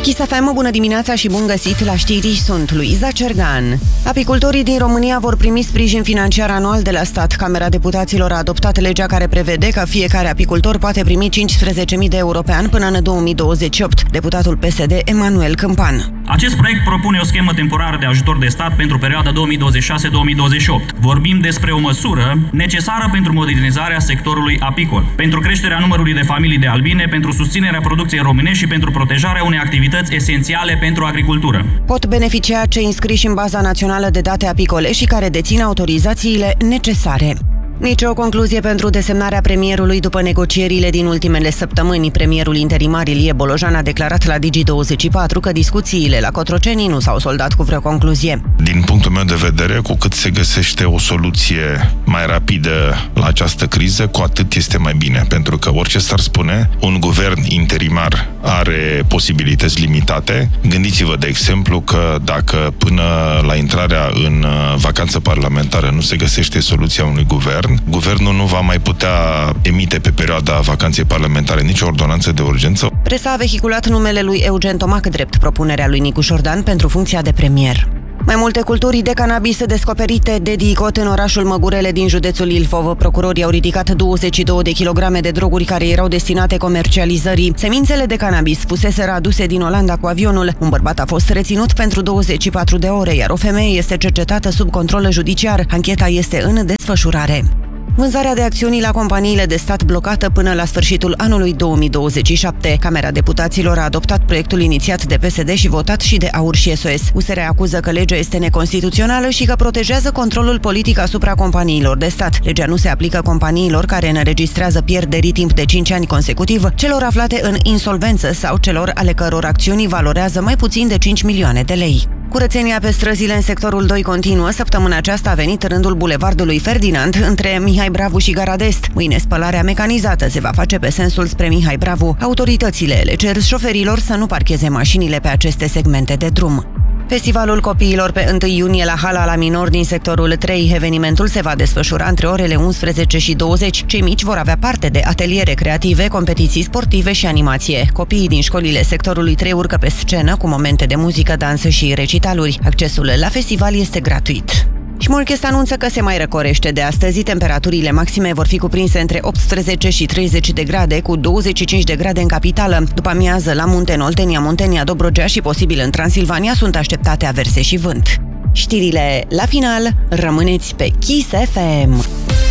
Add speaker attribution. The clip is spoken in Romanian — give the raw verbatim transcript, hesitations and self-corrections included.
Speaker 1: Kiss F M, bună dimineața și bun găsit la știri, sunt Luiza Cergan. Apicultorii din România vor primi sprijin financiar anual de la stat. Camera Deputaților a adoptat legea care prevede că fiecare apicultor poate primi cincisprezece mii de euro pe an până în două mii douăzeci și opt. Deputatul P S D, Emanuel Câmpan.
Speaker 2: Acest proiect propune o schemă temporară de ajutor de stat pentru perioada două mii douăzeci și șase - două mii douăzeci și opt. Vorbim despre o măsură necesară pentru modernizarea sectorului apicol, pentru creșterea numărului de familii de albine, pentru susținerea producției românești și pentru protejarea unei activități esențiale pentru agricultură.
Speaker 1: Pot beneficia cei înscriși în baza națională de date apicole și care dețin autorizațiile necesare. Nici o concluzie pentru desemnarea premierului după negocierile din ultimele săptămâni. Premierul interimar Ilie Bolojan a declarat la Digi douăzeci și patru că discuțiile la Cotroceni nu s-au soldat cu vreo concluzie.
Speaker 3: Din punctul meu de vedere, cu cât se găsește o soluție mai rapidă la această criză, cu atât este mai bine. Pentru că orice s-ar spune, un guvern interimar are posibilități limitate. Gândiți-vă, de exemplu, că dacă până la intrarea în vacanță parlamentară nu se găsește soluția unui guvern, guvernul nu va mai putea emite pe perioada vacanței parlamentare nicio ordonanță de urgență.
Speaker 1: Presa a vehiculat numele lui Eugen Tomac drept propunerea lui Nicu Șordan pentru funcția de premier. Mai multe culturi de cannabis descoperite de DICOT în orașul Măgurele din județul Ilfov. Procurorii au ridicat douăzeci și două de kilograme de droguri care erau destinate comercializării. Semințele de cannabis fuseseră aduse din Olanda cu avionul. Un bărbat a fost reținut pentru douăzeci și patru de ore, iar o femeie este cercetată sub control judiciar. Ancheta este în desfășurare. Vânzarea de acțiuni la companiile de stat blocată până la sfârșitul anului două mii douăzeci și șapte. Camera Deputaților a adoptat proiectul inițiat de P S D și votat și de A U R și S O S. U S R acuză că legea este neconstituțională și că protejează controlul politic asupra companiilor de stat. Legea nu se aplică companiilor care înregistrează pierderi timp de cinci ani consecutiv, celor aflate în insolvență sau celor ale căror acțiuni valorează mai puțin de cinci milioane de lei. Curățenia pe străzile în sectorul doi continuă. Săptămâna aceasta a venit rândul bulevardului Ferdinand între Mihai Bravu și Gara de Est. Mâine spălarea mecanizată se va face pe sensul spre Mihai Bravu. Autoritățile le cer șoferilor să nu parcheze mașinile pe aceste segmente de drum. Festivalul copiilor pe întâi iunie la Hala la Minor din sectorul trei. Evenimentul se va desfășura între orele unsprezece și douăzeci. Cei mici vor avea parte de ateliere creative, competiții sportive și animație. Copiii din școlile sectorului trei urcă pe scenă cu momente de muzică, dans și recitaluri. Accesul la festival este gratuit. Șmorchest anunță că se mai răcorește de astăzi. Temperaturile maxime vor fi cuprinse între optsprezece și treizeci de grade, cu douăzeci și cinci de grade în capitală. După amiază, la munte, în Oltenia, Muntenia, Dobrogea și posibil în Transilvania sunt așteptate averse și vânt. Știrile la final, rămâneți pe Kiss F M.